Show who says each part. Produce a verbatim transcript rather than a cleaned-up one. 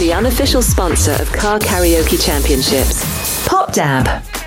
Speaker 1: the unofficial sponsor of Car Karaoke Championships. Pop Dab.